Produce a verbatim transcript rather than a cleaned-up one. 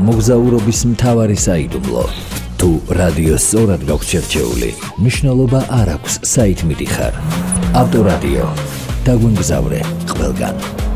მოგზაურობის მთავარი საიდუმლო. თუ რადიო სწორად გაქვს შერჩეული, მნიშვნელობა არ აქვს საით მიდიხარ. ავტორადიო. დაგვიმგზავრე ყველგან.